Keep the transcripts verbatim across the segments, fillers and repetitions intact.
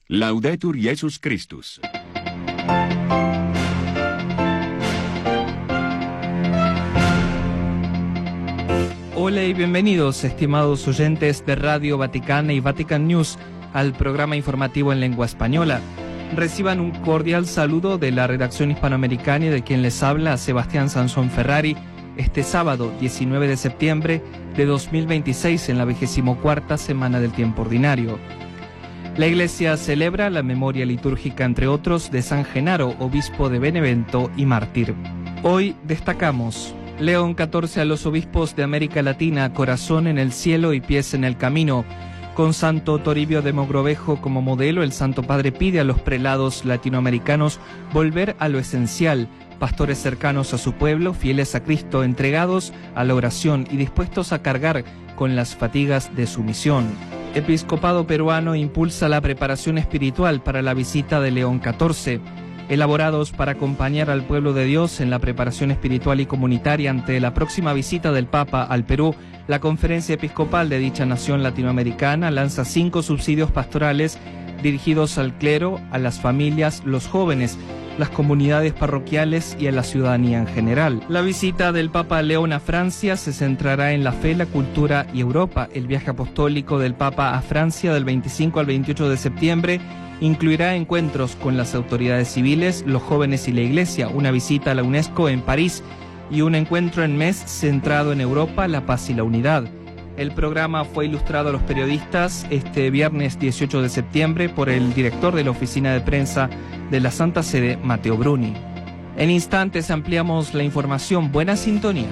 Laudetur Jesus Christus. Hola y bienvenidos, estimados oyentes de Radio Vaticana y Vatican News, al programa informativo en lengua española. Reciban un cordial saludo de la redacción hispanoamericana y de quien les habla, Sebastián Sansón Ferrari, este sábado diecinueve de septiembre de dos mil veintiséis, en la vigésimo cuarta semana del tiempo ordinario. La Iglesia celebra la memoria litúrgica, entre otros, de San Genaro, obispo de Benevento y mártir. Hoy destacamos: León catorce a los obispos de América Latina, corazón en el cielo y pies en el camino. Con Santo Toribio de Mogrovejo como modelo, el Santo Padre pide a los prelados latinoamericanos volver a lo esencial, pastores cercanos a su pueblo, fieles a Cristo, entregados a la oración y dispuestos a cargar con las fatigas de su misión. Episcopado peruano impulsa la preparación espiritual para la visita de León catorce. Elaborados para acompañar al pueblo de Dios en la preparación espiritual y comunitaria ante la próxima visita del Papa al Perú, la Conferencia Episcopal de dicha nación latinoamericana lanza cinco subsidios pastorales dirigidos al clero, a las familias, los jóvenes, las comunidades parroquiales y a la ciudadanía en general. La visita del Papa León a Francia se centrará en la fe, la cultura y Europa. El viaje apostólico del Papa a Francia del veinticinco al veintiocho de septiembre incluirá encuentros con las autoridades civiles, los jóvenes y la Iglesia, una visita a la UNESCO en París y un encuentro en Metz centrado en Europa, la paz y la unidad. El programa fue ilustrado a los periodistas este viernes dieciocho de septiembre por el director de la oficina de prensa de la Santa Sede, Matteo Bruni. En instantes ampliamos la información. Buena sintonía.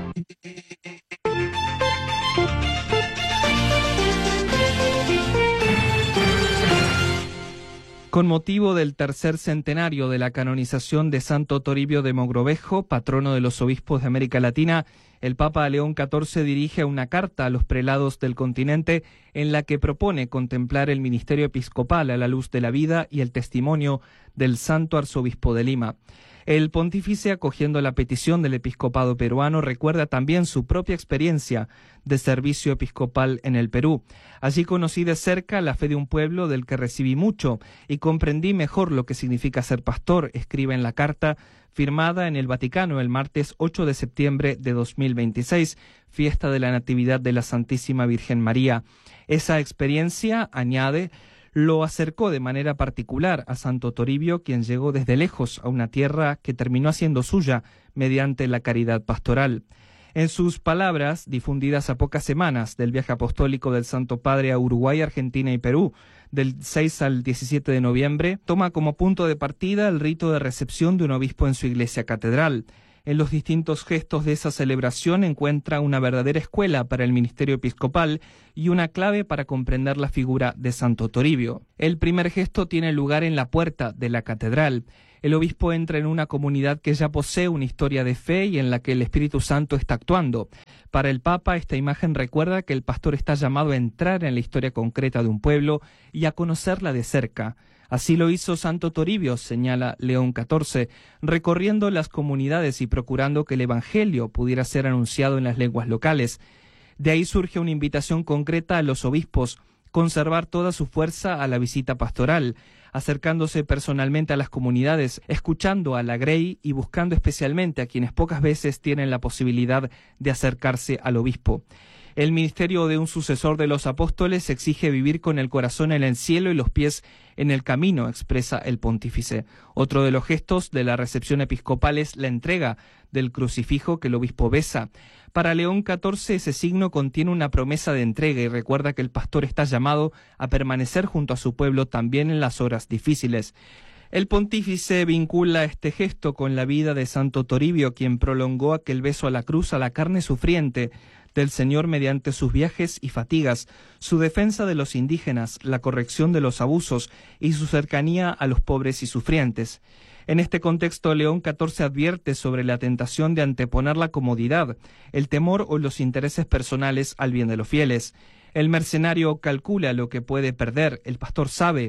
Con motivo del tercer centenario de la canonización de Santo Toribio de Mogrovejo, patrono de los obispos de América Latina, el Papa León catorce dirige una carta a los prelados del continente en la que propone contemplar el ministerio episcopal a la luz de la vida y el testimonio del Santo Arzobispo de Lima. El pontífice, acogiendo la petición del episcopado peruano, recuerda también su propia experiencia de servicio episcopal en el Perú. Allí conocí de cerca la fe de un pueblo del que recibí mucho y comprendí mejor lo que significa ser pastor, escribe en la carta firmada en el Vaticano el martes ocho de septiembre de dos mil veintiséis, fiesta de la Natividad de la Santísima Virgen María. Esa experiencia, añade, lo acercó de manera particular a Santo Toribio, quien llegó desde lejos a una tierra que terminó haciendo suya mediante la caridad pastoral. En sus palabras, difundidas a pocas semanas del viaje apostólico del Santo Padre a Uruguay, Argentina y Perú, del seis al diecisiete de noviembre, toma como punto de partida el rito de recepción de un obispo en su iglesia catedral. En los distintos gestos de esa celebración encuentra una verdadera escuela para el ministerio episcopal y una clave para comprender la figura de Santo Toribio. El primer gesto tiene lugar en la puerta de la catedral. El obispo entra en una comunidad que ya posee una historia de fe y en la que el Espíritu Santo está actuando. Para el Papa, esta imagen recuerda que el pastor está llamado a entrar en la historia concreta de un pueblo y a conocerla de cerca. Así lo hizo Santo Toribio, señala León catorce, recorriendo las comunidades y procurando que el Evangelio pudiera ser anunciado en las lenguas locales. De ahí surge una invitación concreta a los obispos: conservar toda su fuerza a la visita pastoral, acercándose personalmente a las comunidades, escuchando a la grey y buscando especialmente a quienes pocas veces tienen la posibilidad de acercarse al obispo. El ministerio de un sucesor de los apóstoles exige vivir con el corazón en el cielo y los pies en el camino, expresa el pontífice. Otro de los gestos de la recepción episcopal es la entrega del crucifijo que el obispo besa. Para León catorce ese signo contiene una promesa de entrega y recuerda que el pastor está llamado a permanecer junto a su pueblo también en las horas difíciles. El pontífice vincula este gesto con la vida de Santo Toribio, quien prolongó aquel beso a la cruz a la carne sufriente del Señor mediante sus viajes y fatigas, su defensa de los indígenas, la corrección de los abusos y su cercanía a los pobres y sufrientes. En este contexto, León catorce advierte sobre la tentación de anteponer la comodidad, el temor o los intereses personales al bien de los fieles. El mercenario calcula lo que puede perder, el pastor sabe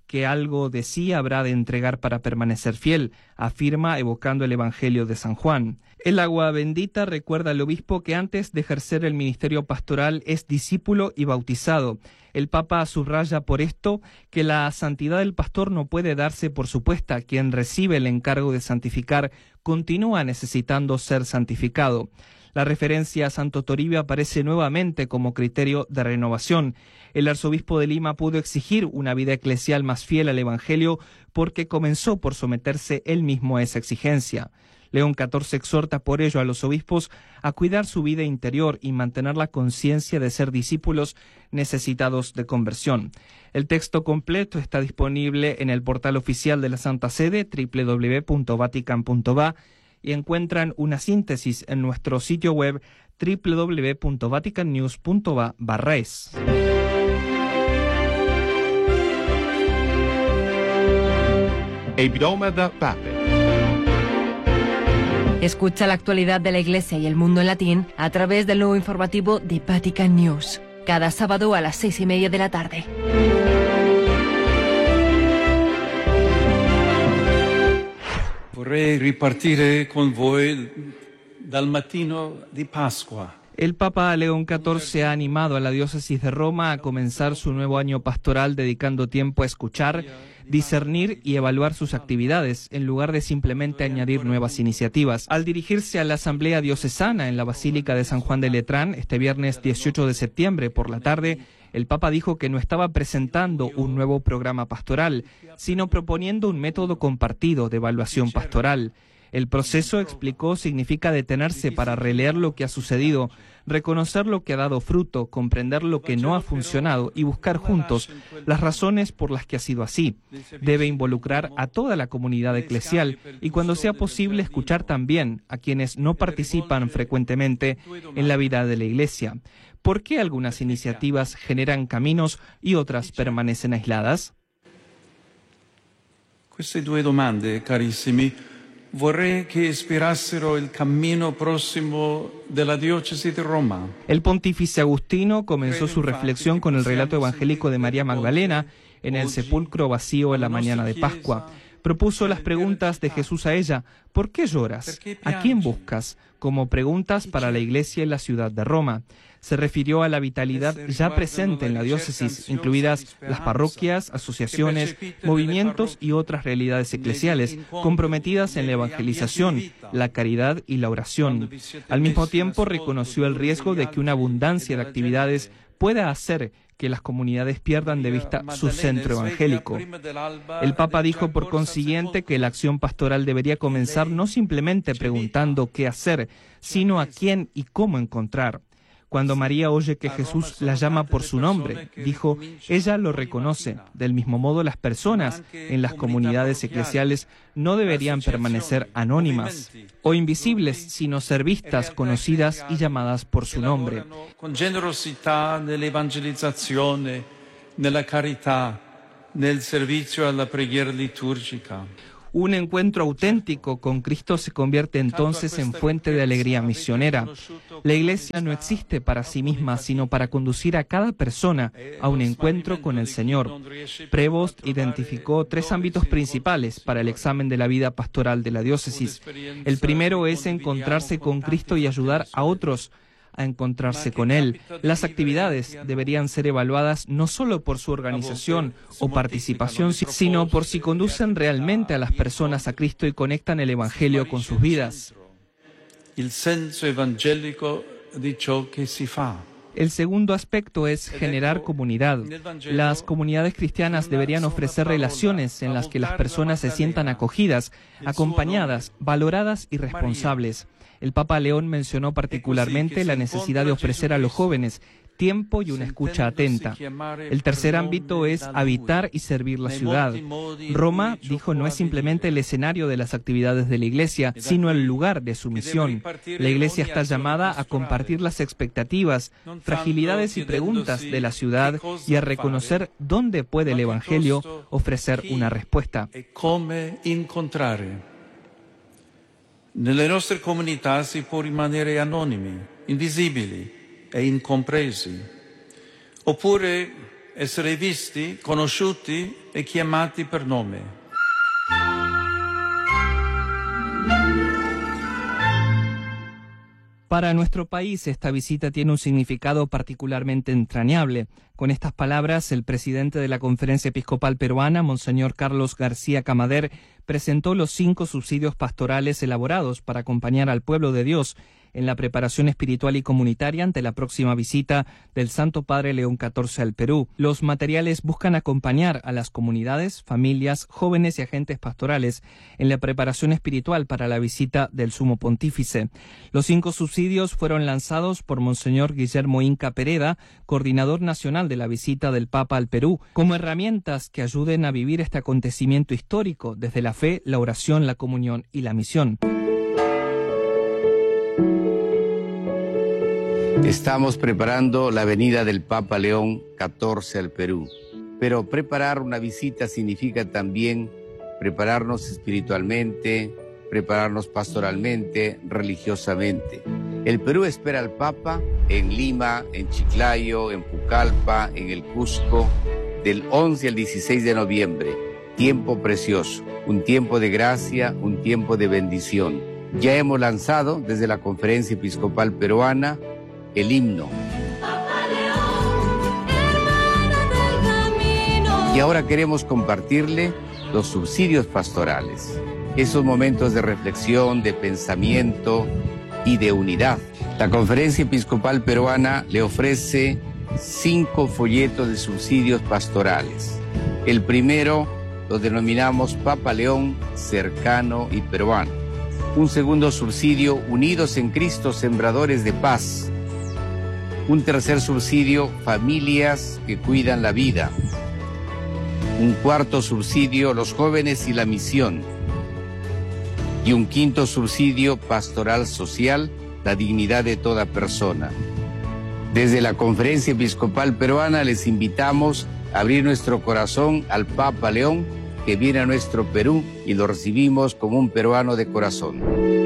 que algo de sí habrá de entregar para permanecer fiel, afirma evocando el Evangelio de San Juan. El agua bendita recuerda al obispo que antes de ejercer el ministerio pastoral es discípulo y bautizado. El Papa subraya por esto que la santidad del pastor no puede darse por supuesta. Quien recibe el encargo de santificar continúa necesitando ser santificado. La referencia a Santo Toribio aparece nuevamente como criterio de renovación. El arzobispo de Lima pudo exigir una vida eclesial más fiel al Evangelio porque comenzó por someterse él mismo a esa exigencia. León catorce exhorta por ello a los obispos a cuidar su vida interior y mantener la conciencia de ser discípulos necesitados de conversión. El texto completo está disponible en el portal oficial de la Santa Sede, doble u doble u doble u punto vatican punto va, y encuentran una síntesis en nuestro sitio web doble u doble u doble u punto vatican news punto va barra es. Hebdomada Pape. Escucha la actualidad de la Iglesia y el mundo en latín a través del nuevo informativo de Vatican News, cada sábado a las seis y media de la tarde. Vorrei ripartire con voi dal mattino di Pasqua. El Papa León catorce ha animado a la diócesis de Roma a comenzar su nuevo año pastoral dedicando tiempo a escuchar, discernir y evaluar sus actividades, en lugar de simplemente añadir nuevas iniciativas. Al dirigirse a la Asamblea Diocesana en la Basílica de San Juan de Letrán este viernes dieciocho de septiembre por la tarde, el Papa dijo que no estaba presentando un nuevo programa pastoral, sino proponiendo un método compartido de evaluación pastoral. El proceso, explicó, significa detenerse para releer lo que ha sucedido, reconocer lo que ha dado fruto, comprender lo que no ha funcionado y buscar juntos las razones por las que ha sido así. Debe involucrar a toda la comunidad eclesial y, cuando sea posible, escuchar también a quienes no participan frecuentemente en la vida de la Iglesia. ¿Por qué algunas iniciativas generan caminos y otras permanecen aisladas? Queste due domande, carissimi, vorrei che ispirassero il cammino prossimo della diocesi di Roma. El pontífice Agustino comenzó su reflexión con el relato evangélico de María Magdalena en el sepulcro vacío en la mañana de Pascua. Propuso las preguntas de Jesús a ella: ¿por qué lloras? ¿A quién buscas?, como preguntas para la Iglesia y la ciudad de Roma. Se refirió a la vitalidad ya presente en la diócesis, incluidas las parroquias, asociaciones, movimientos y otras realidades eclesiales comprometidas en la evangelización, la caridad y la oración. Al mismo tiempo, reconoció el riesgo de que una abundancia de actividades pueda hacer que las comunidades pierdan de vista su centro evangélico. El Papa dijo, por consiguiente, que la acción pastoral debería comenzar no simplemente preguntando qué hacer, sino a quién y cómo encontrar. Cuando María oye que Jesús la llama por su nombre, dijo, ella lo reconoce. Del mismo modo, las personas en las comunidades eclesiales no deberían permanecer anónimas o invisibles, sino ser vistas, conocidas y llamadas por su nombre. Con generosità nell'evangelizzazione, nella carità, nel servizio alla preghiera liturgica. Un encuentro auténtico con Cristo se convierte entonces en fuente de alegría misionera. La Iglesia no existe para sí misma, sino para conducir a cada persona a un encuentro con el Señor. Prevost identificó tres ámbitos principales para el examen de la vida pastoral de la diócesis. El primero es encontrarse con Cristo y ayudar a otros a encontrarse con Él. Las actividades deberían ser evaluadas no solo por su organización o participación, sino por si conducen realmente a las personas a Cristo y conectan el Evangelio con sus vidas. Il senso evangelico di ciò che si fa. El segundo aspecto es generar comunidad. Las comunidades cristianas deberían ofrecer relaciones en las que las personas se sientan acogidas, acompañadas, valoradas y responsables. El Papa León mencionó particularmente la necesidad de ofrecer a los jóvenes tiempo y una escucha atenta. El tercer ámbito es habitar y servir la ciudad. Roma, dijo, no es simplemente el escenario de las actividades de la Iglesia, sino el lugar de su misión. La Iglesia está llamada a compartir las expectativas, fragilidades y preguntas de la ciudad y a reconocer dónde puede el Evangelio ofrecer una respuesta. Nelle nostre comunità si può rimanere anonimi, invisibili e incompresi, oppure essere visti, conosciuti e chiamati per nome. Para nuestro país, esta visita tiene un significado particularmente entrañable. Con estas palabras, el presidente de la Conferencia Episcopal Peruana, Monseñor Carlos García Camader, presentó los cinco subsidios pastorales elaborados para acompañar al pueblo de Dios en la preparación espiritual y comunitaria ante la próxima visita del Santo Padre León catorce al Perú. Los materiales buscan acompañar a las comunidades, familias, jóvenes y agentes pastorales en la preparación espiritual para la visita del Sumo Pontífice. Los cinco subsidios fueron lanzados por Monseñor Guillermo Inca Pereda, coordinador nacional de la visita del Papa al Perú, como herramientas que ayuden a vivir este acontecimiento histórico desde la fe, la oración, la comunión y la misión. Estamos preparando la venida del Papa León catorce al Perú, pero preparar una visita significa también prepararnos espiritualmente, prepararnos pastoralmente, religiosamente. El Perú espera al Papa en Lima, en Chiclayo, en Pucallpa, en el Cusco, del once al dieciséis de noviembre. Tiempo precioso, un tiempo de gracia, un tiempo de bendición. Ya hemos lanzado desde la Conferencia Episcopal Peruana el himno. Y ahora queremos compartirle los subsidios pastorales, esos momentos de reflexión, de pensamiento y de unidad. La Conferencia Episcopal Peruana le ofrece cinco folletos de subsidios pastorales. El primero lo denominamos Papa León cercano y peruano. Un segundo subsidio, Unidos en Cristo, Sembradores de Paz. Un tercer subsidio, Familias que cuidan la vida. Un cuarto subsidio, Los jóvenes y la misión. Y un quinto subsidio, Pastoral social, la dignidad de toda persona. Desde la Conferencia Episcopal Peruana les invitamos a abrir nuestro corazón al Papa León, que viene a nuestro Perú y lo recibimos como un peruano de corazón.